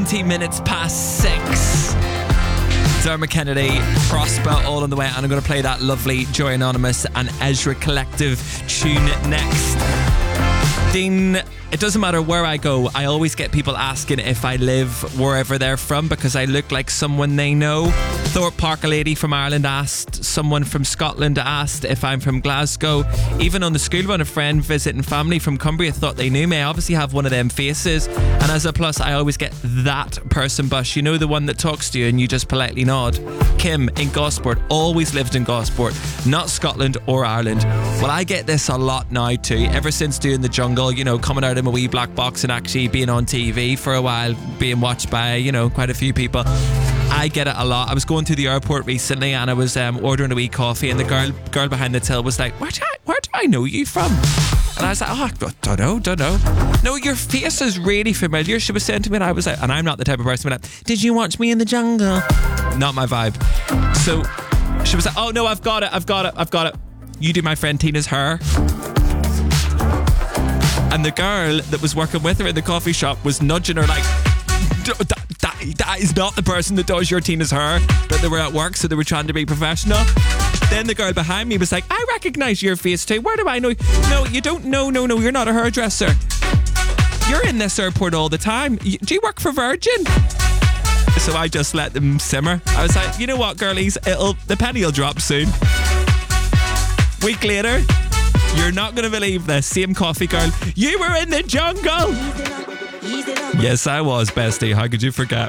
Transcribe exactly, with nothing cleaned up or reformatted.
twenty minutes past six. Dermot Kennedy, Prosper, all on the way, and I'm going to play that lovely Joy Anonymous and Ezra Collective tune next. Dean, it doesn't matter where I go, I always get people asking if I live wherever they're from because I look like someone they know. Thorpe Park, a lady from Ireland asked, someone from Scotland asked if I'm from Glasgow. Even on the school run, a friend visiting family from Cumbria thought they knew me. I obviously have one of them faces, and as a plus I always get that person bus, you know, the one that talks to you and you just politely nod. Kim in Gosport, always lived in Gosport, not Scotland or Ireland. Well, I get this a lot now too, ever since doing The Jungle, you know, coming out of a wee black box and actually being on T V for a while, being watched by, you know, quite a few people. I get it a lot. I was going through the airport recently and I was um, ordering a wee coffee, and the girl girl behind the till was like, where do I, where do I know you from? And I was like, oh, I don't know, don't know. No, your face is really familiar, she was saying to me, and I was like, and I'm not the type of person like, did you watch me in The Jungle? Not my vibe. So she was like, oh no, I've got it, I've got it, I've got it. You do my friend Tina's hair. And the girl that was working with her in the coffee shop was nudging her like, that, that, that is not the person that does your Tina's hair. But they were at work, so they were trying to be professional. Then the girl behind me was like, I recognise your face too. Where do I know? No, you don't know. No, no, you're not a hairdresser. You're in this airport all the time. Do you work for Virgin? So I just let them simmer. I was like, you know what, girlies? It'll the penny will drop soon. Week later, you're not going to believe this. Same coffee girl. You were in The Jungle. Yes, I was, bestie. How could you forget?